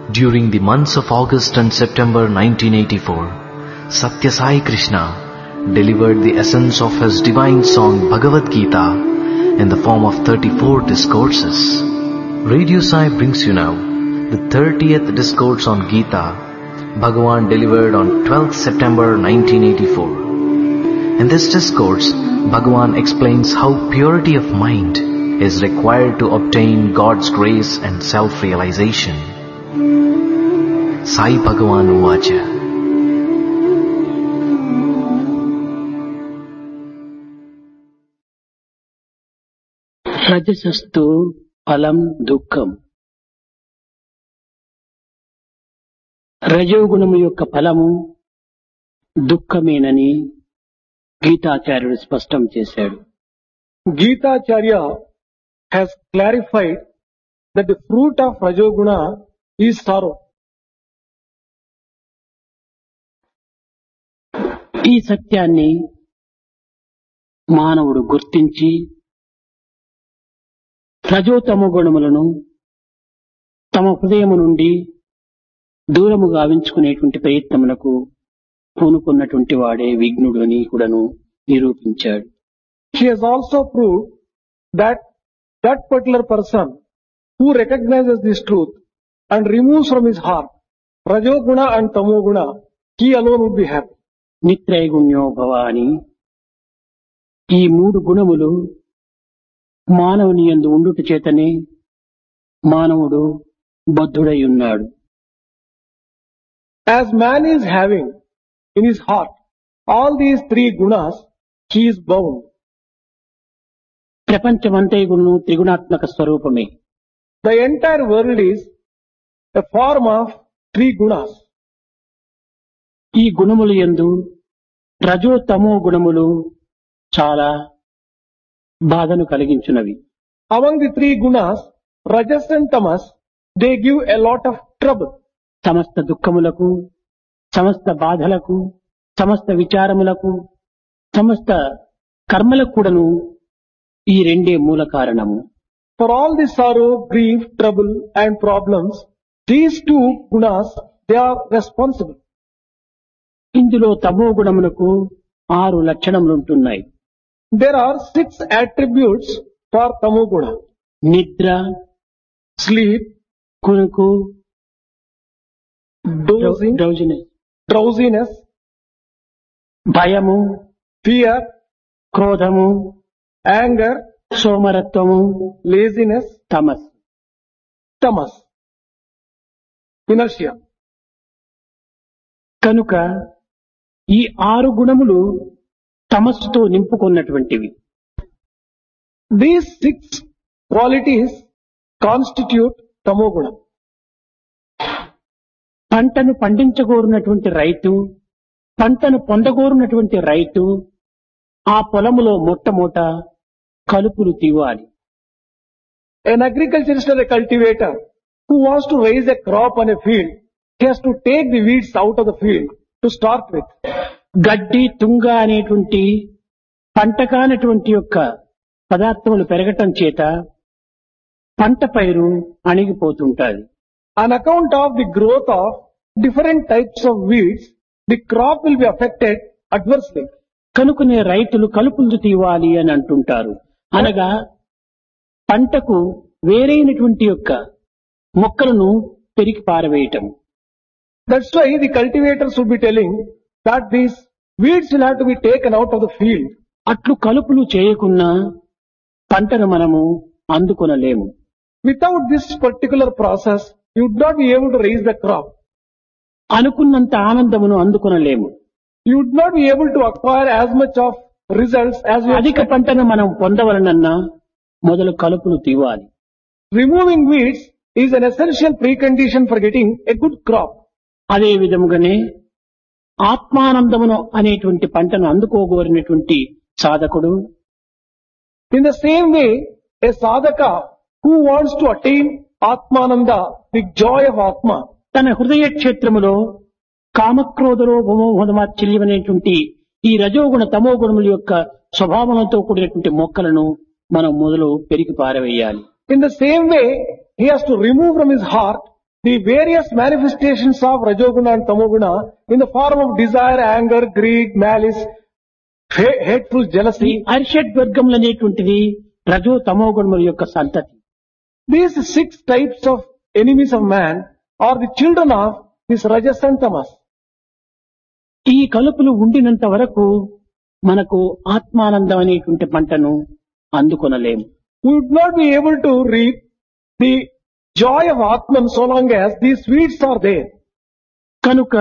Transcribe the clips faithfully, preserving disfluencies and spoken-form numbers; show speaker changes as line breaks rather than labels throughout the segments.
During the months of August and September nineteen eighty-four, Satya Sai Krishna delivered the essence of his divine song Bhagavad Gita in the form of thirty-four discourses. Radio Sai brings you now the thirtieth discourse on Gita, Bhagavan delivered on twelfth September nineteen eighty-four. In this discourse, Bhagavan explains how purity of mind is required to obtain God's grace and self-realization. Sai Bhagavan Uvacha.
రజసస్తు ఫలం దుఃఖం. రజోగుణము యొక్క ఫలము దుఃఖమేనని గీతాచార్యుడు స్పష్టం చేశాడు.
Gitacharya has clarified that the fruit of Rajoguna is sorrow.
ఈ సత్యాన్ని మానవుడు గుర్తించి రజోతమ గుణములను తమ హృదయము నుండి దూరము గావించుకునేటువంటి ప్రయత్నములకు పూనుకున్నటువంటి వాడే విఘ్నుడు అని కూడాను నిరూపించాడు.
He has also proved that that particular person who recognizes this truth and removes from his heart Rajoguna and Tamoguna, he alone would be happy.
నిత్రైగుణ్యో భవ అని ఈ మూడు గుణములు మానవుని యందు ఉండుట చేతనే మానవుడు బద్ధుడై ఉన్నాడు.
As man is having in his heart all these three gunas, he is bound.
ప్రపంచమంతయును త్రిగుణాత్మక స్వరూపమే.
The entire world is a form of three gunas.
ఈ గుణములు యందు రజో తమో గుణములు చాలా బాధను కలిగించున్నవి.
Among the three gunas, Rajas and Tamas, they give a lot of trouble.
సమస్త దుఃఖములకు, సమస్త బాధలకు, సమస్త విచారములకు, సమస్త కర్మలకు కూడాను ఈ రెండే మూల కారణము.
For all this sorrow, grief, trouble and problems, these two gunas, they are responsible.
ఇందులో తమో గుణములకు ఆరు లక్షణములుంటున్నాయి.
There are six attributes for Tamoguna.
నిద్ర,
Sleep,
కునుకు,
dozing,
drowsiness,
drowsiness,
భయము,
fear,
క్రోధము,
anger,
సోమరత్వము,
laziness,
తమస్.
tamas, inertia.
కనుక ఈ ఆరు గుణములు తమస్సుతో నింపుకున్నటువంటివి.
These six qualities constitute Tamoguna.
పంటను పండించగోరున్నటువంటి రైతు, పంటను పొందగోరున్నటువంటి రైతు ఆ పొలములో మొట్టమొదట కలుపులు తీవాలి.
An agriculturist or a cultivator who wants to raise a crop on a field, he has to take the weeds out of the field to start with.
గడ్డి, తుంగ అనేటువంటి పంట కానటువంటి యొక్క పదార్థములు పెరగటం చేత పంట పైరు అణిగిపోతుంటాది.
On account of the growth of different types of weeds, the crop will be affected adversely.
కనుకనే రైతులు కలుపులు తీవాలి అని అంటుంటారు. అనగా పంటకు వేరైనటువంటి యొక్క మొక్కలను పెరికి పారవేయటం.
That's why the cultivators would be telling that these weeds will have to be taken out of the field.
అట్లు కలుపులు చేయకున్నా పంటను మనము అందుకొనలేము.
Without this particular process, you would not be able to raise the crop.
అనుకున్నంత ఆనందమును అందుకొనలేము.
You would not be able to acquire as much of results as we
అధిక
expect.
పంటను మనం పొందవలనన్నా మొదలు కలుపులు తీవాలి.
Removing weeds is an essential precondition for getting a good crop.
అదే విధముగానే ఆత్మానందమును అనేటువంటి పంటను అందుకోగోరినటువంటి సాధకుడు
In the same way, a sadhaka who wants to attain Atmananda, the joy of Atma,
తన హృదయ క్షేత్రములో కామక్రోధలోభమోహమాశ్చర్యం అనేటువంటి ఈ రజోగుణ తమో గుణముల యొక్క స్వభావంతో కూడినటువంటి మొక్కలను మనం మొదలు పెరికి పారవేయాలి.
in the same way, he has to remove from his heart the various manifestations of Rajoguna and Tamoguna in the form of desire, anger, greed, malice, ha- hateful
ఈ
jealousy.
అరిషడ్ వర్గములు అనేటువంటిది రజో తమో గుణముల యొక్క సంతతి.
These six types of enemies of man are the children of this Rajas and Tamas.
ఈ కలుపులు ఉండినంత వరకు మనకు ఆత్మానందం అనేటువంటి పంటను అందుకొనలేము.
We would not be able to reap the joy of Atman so long as these sweets are there.
కనుక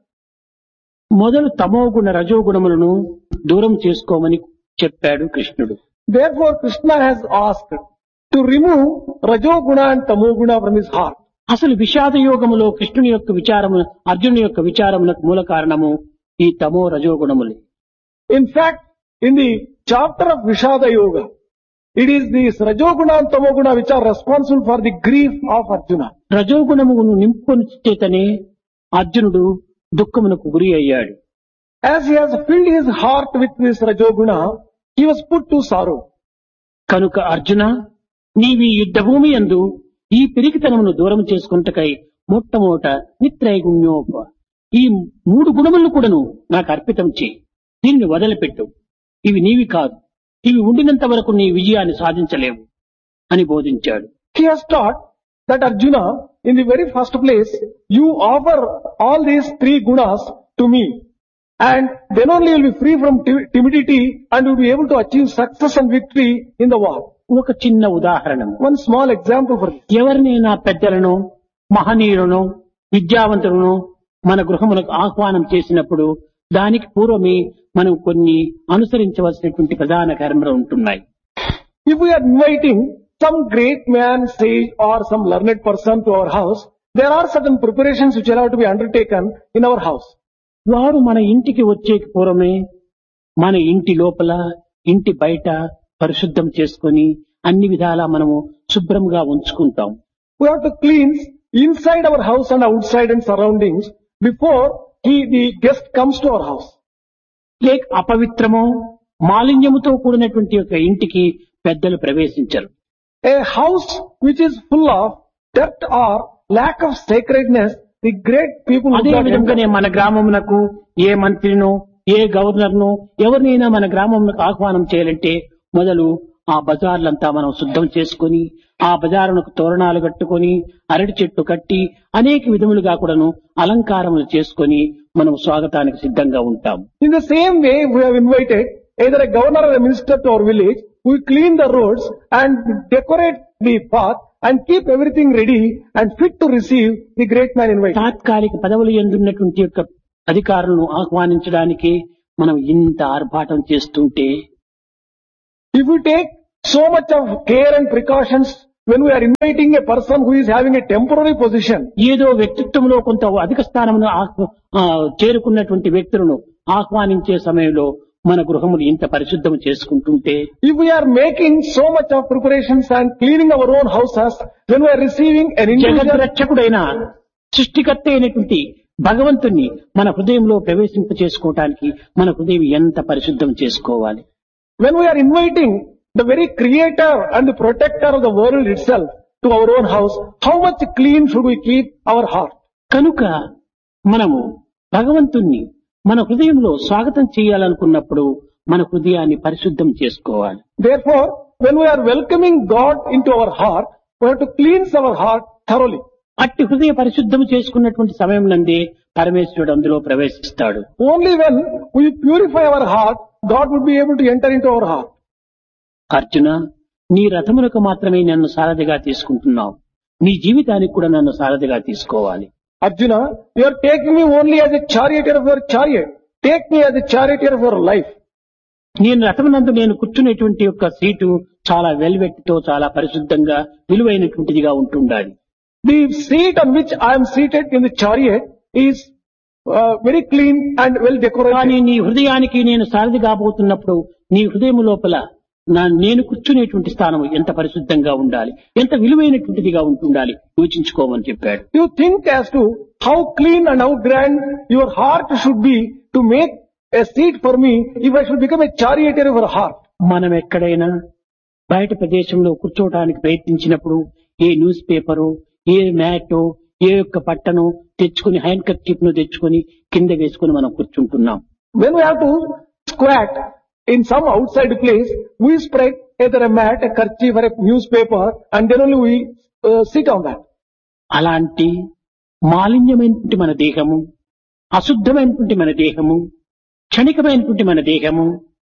మొదలు తమోగుణ రజోగుణములను దూరం చేసుకోమని చెప్పాడు కృష్ణుడు.
Therefore, Krishna has asked to remove Rajoguna and Tamoguna from his heart.
అసలు విషాద యోగములో కృష్ణుని యొక్క విచారము అర్జునుని యొక్క విచారములకు మూల కారణము ఈ తమో రజోగుణములే.
In fact, in the chapter of Vishada Yoga, it is these Rajoguna and Tamoguna which are responsible for the grief of Arjuna.
రజోగుణమును నింపుకొని చేతనే అర్జునుడు దుఃఖమునకు గురి అయ్యాడు.
As he has filled his heart with this Rajoguna, he was put to sorrow.
కనుక అర్జున నీవి యుద్ధభూమి యందు ఈ పిరికితనమును దూరం చేసుకుంటకై మొట్టమొదట నిత్రైగుణ్యోప ఈ మూడు గుణములను కూడాను నాకు అర్పితం చేయి, దీన్ని వదిలిపెట్టు, ఇవి నీవి కాదు, ఇవి ఉండినంత వరకు నీ విజయాన్ని సాధించలేవు అని బోధించాడు.
He has taught that Arjuna, in the very first place, you offer all these three gunas to me, and then only you will be free from ti- timidity and you will be able to achieve success and victory in the war.
ఒక చిన్న ఉదాహరణ,
One small example for this.
ఎవరినైనా పెద్దలను మహనీయులను విద్యావంతులను మన గృహములకు ఆహ్వానం చేసినప్పుడు దానికి పూర్వమే మనం కొన్ని అనుసరించవలసినటువంటి ప్రధాన కర్మలు ఉంటున్నాయి.
If we are inviting some great man, sage or some learned person to our house, there are certain preparations which are to be undertaken in our house.
వారు మన ఇంటికి వచ్చే పూర్వమే మన ఇంటి లోపల ఇంటి బయట పరిశుద్ధం చేసుకొని అన్ని విధాలా మనము శుభ్రంగా ఉంచుకుంటాం.
We have to cleanse inside our house and outside and surroundings before he, the guest comes to our house.
లేక అపవిత్రమో మాలిన్యముతో కూడినటువంటి ఒక ఇంటికి పెద్దలు ప్రవేశించరు.
A house which is full of dirt or lack of sacredness, the great people would
అదే
not
విధంగానే
enter.
మన గ్రామమునకు ఏ మంత్రినో ఏ గవర్నర్నో ఎవరినైనా మన గ్రామమునకు ఆహ్వానం చేయాలంటే మొదలు ఆ బజార్లంతా మనం శుద్ధం చేసుకొని ఆ బజారునకు తోరణాలు కట్టుకొని అరటి చెట్టు కట్టి అనేక విధములుగా కూడాను అలంకారములు చేసుకొని మనం స్వాగతానికి సిద్ధంగా ఉంటాం.
In the same way, we have invited either a governor or a minister to our village. We clean the roads and decorate the path and keep everything ready and fit to receive the great man invited.
తాత్కాలిక పదవులు ఎందున్నటువంటి యొక్క అధికారులను ఆహ్వానించడానికి మనం ఇంత ఆర్భాటం చేస్తుంటే
If we take so much of care and precautions when we are inviting a person who is having a temporary position,
ఏదో వ్యక్తిత్వంలో కొంత అధిక స్థానమును ఆహ్- ఆ, చేరుకున్నటువంటి వ్యక్తులను ఆహ్వానించే సమయంలో మన గృహములు ఇంత పరిశుద్ధం చేసుకుంటుంటే
if we are making so much of preparations and cleaning our own houses when we are receiving an individual,
జగద్రక్షకుడైన సృష్టికర్త అయినటువంటి భగవంతుణ్ణి మన హృదయంలో ప్రవేశింప చేసుకోవటానికి మన హృదయం ఎంత పరిశుద్ధం చేసుకోవాలి.
when we are inviting the very creator and the protector of the world itself to our own house, how much clean should we keep our heart?
కనుక మనము భగవంతుణ్ణి మన హృదయంలో స్వాగతం చేయాలనుకున్నప్పుడు మన హృదయాన్ని పరిశుద్ధం చేసుకోవాలి.
Therefore, when we are welcoming God into our heart, we have to cleanse our heart thoroughly.
అట్టి హృదయ పరిశుద్ధం చేసుకున్నటువంటి సమయం నందే పరమేశ్వరుడు అందులో ప్రవేశిస్తాడు.
Only when we purify our heart, God would be able to enter into our heart.
Arjuna, నీ రథములకు మాత్రమే నన్ను సారథిగా తీసుకుంటున్నావు, నీ జీవితానికి కూడా నన్ను సారథిగా తీసుకోవాలి.
Arjuna, you are taking me only as a charioteer of your chariot. Take me as a charioteer of your life.
నేను రథమునందు నేను కూర్చునేటువంటి యొక్క సీటు చాలా వెల్వెట్తో చాలా పరిశుద్ధంగా విలువైనటువంటిదిగా ఉంటుండాలి.
The seat on which I am seated in the chariot is uh, very clean and well
కానీ
decorated.
నీ హృదయానికి నేను సారథి కాబోతున్నప్పుడు నీ హృదయం లోపల నా నేను కూర్చునేటువంటి స్థానం ఎంత పరిశుద్ధంగా ఉండాలి, ఎంత విలువైనటువంటిదిగా ఉంటుండాలి యోచించుకోమని చెప్పాడు.
You think as to how clean and how grand your heart should be to make a seat for me if I should become a charioteer of your heart.
మనం ఎక్కడైనా బయట ప్రదేశంలో కూర్చోవడానికి ప్రయత్నించినప్పుడు ఏ న్యూస్ పేపరు, ఏ మ్యాటో, ఏ యొక్క పట్టను తెచ్చుకుని హ్యాండ్ కర్చీఫ్ ను తెచ్చుకుని కింద వేసుకుని మనం కూర్చుంటున్నాం.
When we have to squat in some outside place, we spread either a mat, a kerchief or a newspaper, and then only we uh, sit on that.
అలాంటి మాలిన్యమైనటువంటి మన దేహము, అశుద్ధమైనటువంటి మన దేహము, క్షణికమైనటువంటి మన దేహము,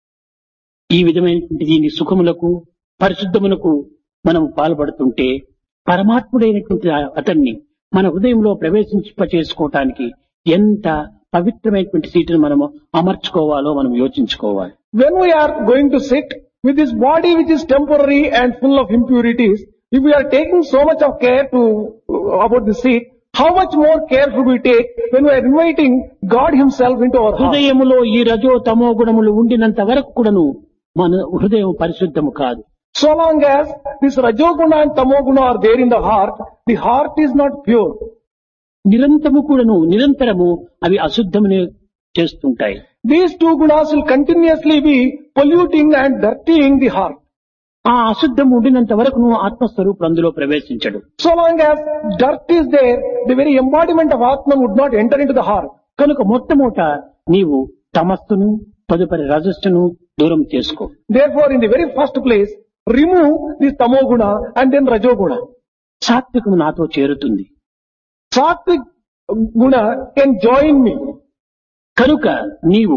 ఈ విధమైనటువంటి దీని సుఖములకు పరిశుద్ధములకు మనం పాల్పడుతుంటే పరమాత్ముడైనటువంటి అతన్ని మన హృదయంలో ప్రవేశింప చేసుకోవటానికి ఎంత పవిత్రమైనటువంటి సీటును మనము అమర్చుకోవాలో మనం యోచించుకోవాలి.
When we are going to sit with this body which is temporary and full of impurities, if we are taking so much of care to about the seat, how much more care should we take when we are inviting God Himself into our heart?
హృదయములో ఈ రజో తమో గుణములు ఉండినంత వరకు కూడాను మన హృదయం పరిశుద్ధము కాదు.
So long as this rajoguna and tamoguna are there in the heart, the heart is not pure.
నిరంతరము కూడాను నిరంతరము అవి అశుద్ధమునే చేస్తుంటాయి.
These two gunas will continuously be polluting and dirtying the heart.
ఆ అశుద్ధం ఉండినంత వరకు నువ్వు ఆత్మస్వరూపుడు అందులో ప్రవేశించడు.
So long as dirt is there, the very embodiment of Atman would not enter into the heart.
కనుక మొట్టమొదట నీవు తమస్సును తదుపరి రజస్సును దూరం చేసుకో.
Therefore, in the very first place, remove this tamoguna and then rajoguna.
సాత్వికము నాతో చేరుతుంది.
Sattvic guna can join me.
కనుక నీవు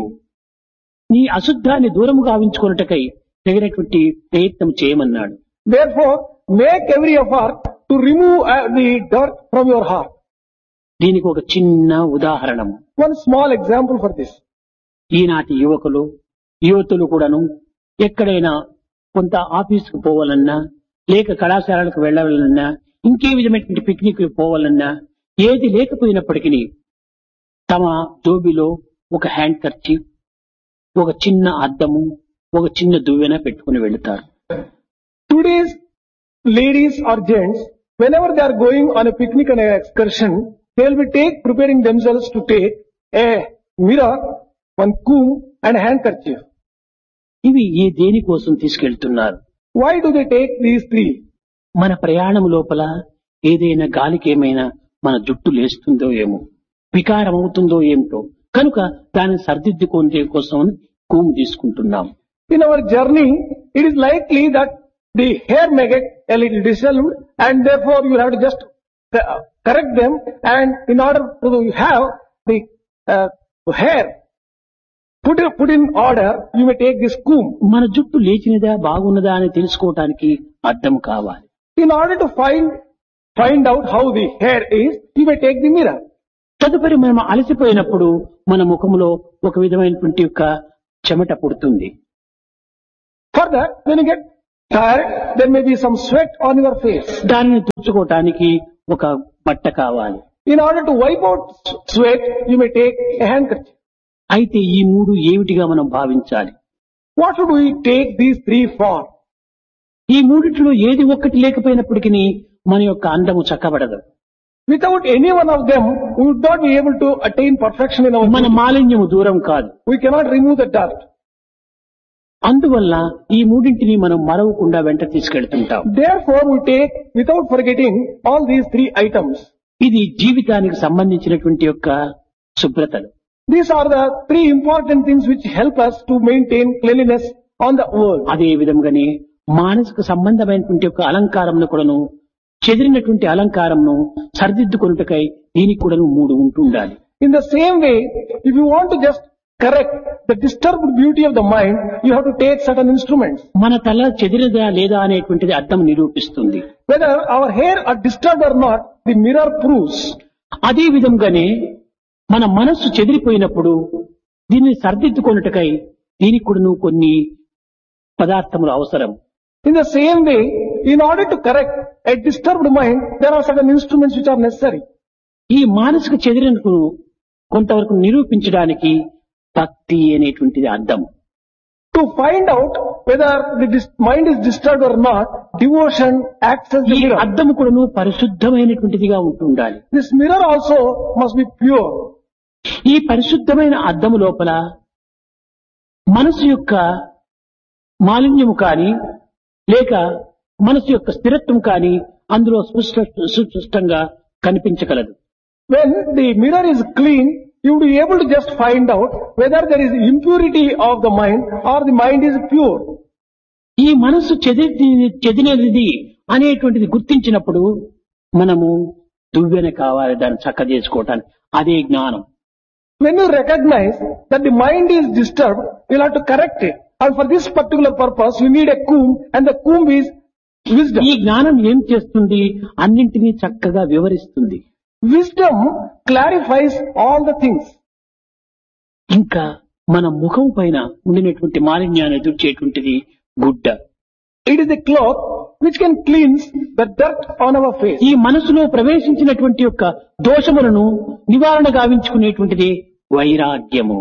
నీ అశుద్ధాన్ని దూరము గావించుకొనుటకై తగినటువంటి ప్రయత్నం చేయమన్నాడు.
Therefore, make every effort to remove uh, the dirt from your heart.
దీనికి ఒక చిన్న ఉదాహరణము.
One small example for this.
ఈనాటి యువకులు యువతులు కూడాను ఎక్కడైనా కొంత ఆఫీసుకు పోవాలన్నా, లేక కళాశాలకు వెళ్లాలన్నా, ఇంకే విధమైనటువంటి పిక్నిక్ పోవాలన్నా, ఏది లేకపోయినప్పటికీ తమ జోబిలో ఒక హ్యాండ్ కర్చీఫ్, ఒక చిన్న అద్దము, ఒక చిన్న దువ్వెన పెట్టుకుని వెళుతారు.
Today's ladies or gents, whenever they are going on a picnic and an excursion, they will be take preparing themselves to take a mirror, one comb and a handkerchief.
ఇవి ఈ దేనికోసం తీసుకెళ్తున్నారు?
Why do they take these three?
మన ప్రయాణం లోపల ఏదైనా గాలికి ఏమైనా మన జుట్టు లేస్తుందో ఏమో, వికారం అవుతుందో ఏమిటో, కనుక దాన్ని సరిదిద్దుకునే కోసం కూము తీసుకుంటున్నాం.
In our journey, it is likely that the hair may get a little disheveled, and therefore you have to just uh, correct them, and in order to have the uh, hair put, put in order, you may take this comb.
మన జుట్టు లేచినదా బాగున్నదా అని తెలుసుకోవటానికి అద్దం కావాలి.
In order to find find out how the hair is, you may take the mirror.
తదుపరి మనం అలసిపోయినప్పుడు మన ముఖంలో ఒక విధమైనటువంటి యొక్క చెమట పుడుతుంది.
Further, when you get tired, there may be some sweat on your face.
దానిని తుడుచుకోవటానికి ఒక బట్ట కావాలి.
In order to wipe out sweat, you may take a handkerchief.
అయితే ఈ మూడు ఏమిటిగా మనం భావించాలి?
What should we take these three for?
ఈ మూడిట్లో ఏది ఒక్కటి లేకపోయినప్పటికీ మన యొక్క అందము చక్కబడదు.
Without any one of them, we would not be able to attain perfection in our
మన
beauty.
మాలిన్యము దూరం కాదు.
We cannot remove the dirt.
అందువల్ల ఈ మూడింటిని మనం మరవకుండా వెంట తీసుకెళ్తుంటాం.
Therefore, we take, without forgetting, all these three items.
ఇది జీవితానికి సంబంధించినటువంటి యొక్క శుభ్రతలు.
These are the three important things which help us to maintain cleanliness on the world.
అదే విధంగానే మానసిక సంబంధమైనటువంటి యొక్క అలంకారమును కూడాను, చెదిరినటువంటి అలంకారమును సరిదిద్దుకొనుటకై దీనికి కూడాను మూడు ఉంటుండాలి.
In the same way, if you want to just correct the disturbed beauty of the mind, you have to take certain instruments.
మన తల చెదిరిదా లేదా అనేటువంటిది అద్దం నిరూపిస్తుంది.
Whether our hair are disturbed or not, the mirror proves.
అదే విధంగానే మన మనస్సు చెదిరిపోయినప్పుడు దీన్ని సరిదిద్దుకొనుటకై దీనికి కూడాను కొన్ని పదార్థములు అవసరం.
In the same way, in order to correct a disturbed mind, there are certain instruments which are necessary.
ఈ మానసిక చెదిరినకు కొంతవరకు నిరూపించడానికి భక్తి అనేటువంటిది అద్దం.
To find out whether the dis- mind is disturbed or not, devotion acts as the
ఈ
mirror.
అద్దము కూడాను పరిశుద్ధమైనటువంటిదిగా ఉంటుండాలి.
This mirror also must be pure.
ఈ పరిశుద్ధమైన అద్దము లోపల మనసు యొక్క మాలిన్యము కాని లేక మనసు యొక్క స్థిరత్వం కాని అందులో సుస్పష్టంగా కనిపించగలదు.
When the mirror is clean, you will be able to just find out whether there is impurity of the mind or the mind is pure.
ఈ మనస్సు చెది చెదినది అనేటువంటిది గుర్తించినప్పుడు మనము దువ్వెన కావాలి దాన్ని చక్క చేసుకోవటానికి. అదే జ్ఞానం.
When you recognize that the mind is disturbed, you will have to correct it. And for this particular purpose, you need a comb, and the comb is wisdom.
ఈ జ్ఞానం ఏం చేస్తుంది? అన్నింటినీ చక్కగా వివరిస్తుంది.
Wisdom clarifies all the things.
ఇంకా మన ముఖం పైన ఉండినటువంటి మాలిన్యాన్ని ఎదుర్చేటువంటిది గుడ్డ.
It is the cloth which can cleanse the dirt on our face.
ఈ మనసులో ప్రవేశించినటువంటి యొక్క దోషములను నివారణ గావించుకునేటువంటిది వైరాగ్యము.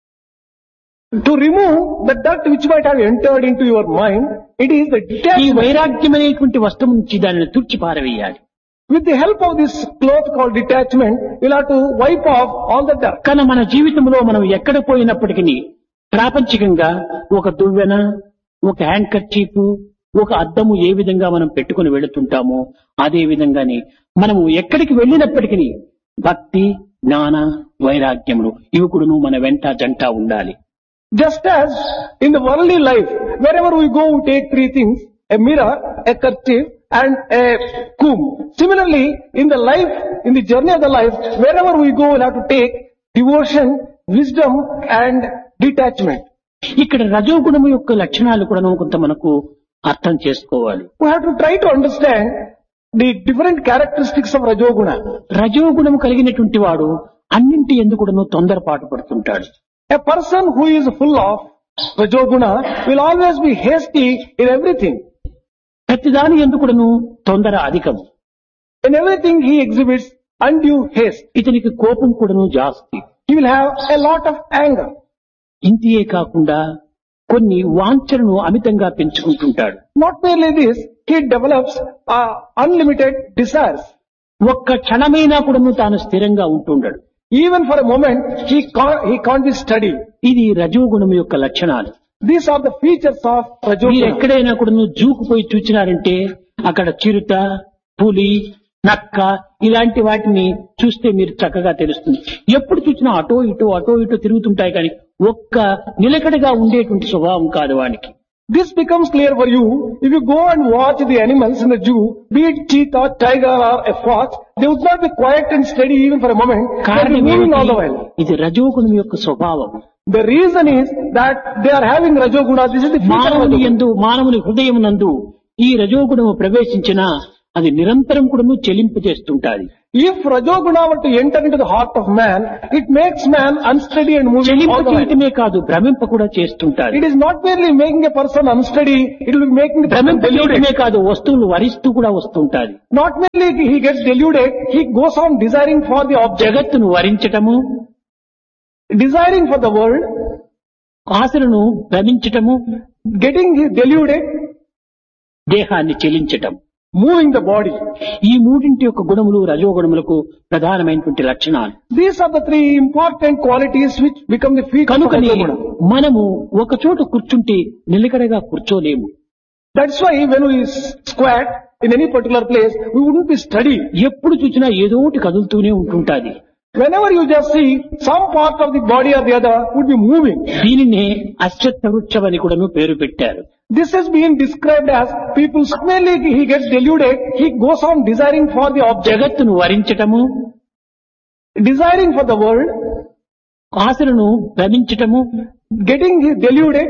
To remove the dirt which might have entered into your mind, it is the
ఈ
detachment.
వైరాగ్యం అనేటువంటి వస్తువు నుంచి దానిని తుడిచి పారవేయాలి.
With the help of this cloth called detachment, you will have to wipe off all the dirt.
కానీ మన జీవితంలో మనం ఎక్కడ పోయినప్పటికీ ప్రాపంచికంగా ఒక దువ్వెన, ఒక హ్యాండ్ కర్చీఫ్, ఒక అద్దము ఏ విధంగా మనం పెట్టుకుని వెళుతుంటామో అదే విధంగానే మనము ఎక్కడికి వెళ్ళినప్పటికీ భక్తి, జ్ఞాన, వైరాగ్యములు ఇవి కూడాను మన వెంట జంట ఉండాలి.
Just as in the worldly life, wherever we go, we take three things: a mirror, a kerchief, and a comb. Similarly, in the life, in the journey of the life, wherever we go, we'll have to take devotion, wisdom, and detachment.
ఇక్కడ రజోగుణము యొక్క లక్షణాలు కూడా కొంత మనకు అర్థం చేసుకోవాలి.
We have to try to understand the different characteristics of Rajoguna.
రజోగుణము కలిగినటువంటి వాడు అన్నింటి ఎందుకు కూడాను తొందరపాటు పడుతుంటాడు.
A person who is full of Rajoguna will always be hasty in everything.
ప్రతిదాని ఎందుకు కూడాను తొందర అధికం.
In everything he exhibits undue haste.
ఇతనికి కోపం కూడాను జాస్తి.
He will have a lot of anger.
ఇంతియే కాకుండా కొన్ని వాంఛలను అమితంగా పెంచుకుంటుంటాడు.
Not merely this, he develops uh, unlimited desires.
ఒక్క క్షణమైనా కూడాను తాను స్థిరంగా ఉంటుండడు.
Even for a moment, he can't, he can't be steady.
ఇది రజోగుణం యొక్క లక్షణాలు.
These are the features of
మీరు
Rajoguna.
ఎక్కడైనా కూడాను జూకు పోయి చూచినారంటే అక్కడ చిరుత, పులి, నక్క ఇలాంటి వాటిని చూస్తే మీరు చక్కగా తెలుస్తుంది. ఎప్పుడు చూసినా అటో ఇటో అటో ఇటో తిరుగుతుంటాయి కానీ ఒక్క నిలకడగా ఉండేటువంటి స్వభావం కాదు వానికి.
This becomes clear for you if you go and watch the animals in the zoo, be it cheetah, tiger or a fox, they would not be quiet and steady even for a moment. They will be
కారణం
moving all the
ఏమిటి?
while.
ఇది రజోగుణం యొక్క స్వభావం.
The reason is that they are having Rajoguna. This is the feature of
మానవుని
Rajoguna.
యందు మానవుని హృదయం నందు ఈ రజోగుణము ప్రవేశించినా అది నిరంతరం కూడాను చెలింపు చేస్తుంటాది.
If Rajoguna were to enter into the heart of man, it makes man unsteady and moving
చెలింపు
all the while.
చేయటమే కాదు భ్రమింప కూడా చేస్తుంటాది.
It is not merely making a person unsteady, it will be making the person
భ్రమింప
deluded.
చేయటమే కాదు వస్తువులు వరిస్తూ కూడా వస్తుంటాది.
Not merely he gets deluded, he goes on desiring for the object,
జగత్తును వరించటము,
desiring for the world,
ఆశలను భ్రమించటము,
getting deluded,
దేహాన్ని చెలించటం.
moving the body.
ఈ మూడింటి యొక్క గుణములు రజోగుణములకు ప్రధానమైనటువంటి లక్షణాలు.
These are the three important qualities which become the features of
కనుకని
Rajoguna.
మనము ఒక చోట కూర్చుంటే నిలకడగా కూర్చోలేము.
That's why when we squat in any particular place, we wouldn't be steady.
ఎప్పుడు చూసినా ఏదో ఒకటి కదులుతూనే ఉంటుంటాది.
Whenever you just see some part of the body or the other would be moving.
దీనినే అశ్వత్థ వృక్షం అని కూడాను పేరు పెట్టారు.
This has been described as people, mainly he gets deluded, he goes on desiring for the object,
జగత్తును వరించటము,
desiring for the world,
ఆశలను భ్రమించటము,
getting deluded,